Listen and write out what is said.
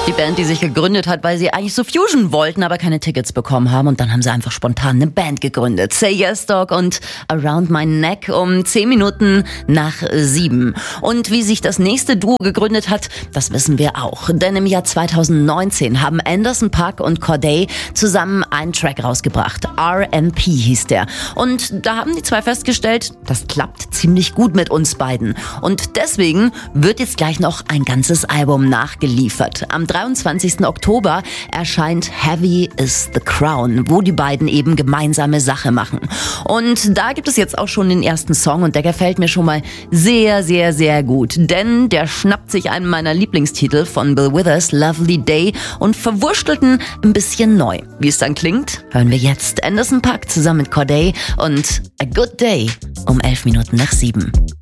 Die Band, die sich gegründet hat, weil sie eigentlich so Fusion wollten, aber keine Tickets bekommen haben. Und dann haben sie einfach spontan eine Band gegründet. Say Yes Dog und Around My Neck um 10 Minuten nach 7. Und wie sich das nächste Duo gegründet hat, das wissen wir auch. Denn im Jahr 2019 haben Anderson .Paak und Cordae zusammen einen Track rausgebracht. RMP hieß der. Und da haben die zwei festgestellt, das klappt ziemlich gut mit uns beiden. Und deswegen wird jetzt gleich noch ein ganzes Album nachgeliefert. Am 23. Oktober erscheint Heavy is the Crown, wo die beiden eben gemeinsame Sache machen. Und da gibt es jetzt auch schon den ersten Song und der gefällt mir schon mal sehr, sehr, sehr gut. Denn der schnappt sich einen meiner Lieblingstitel von Bill Withers, Lovely Day, und verwurstelten ein bisschen neu. Wie es dann klingt, hören wir jetzt Anderson .Paak zusammen mit Cordae und A Good Day um 11 Minuten nach 7.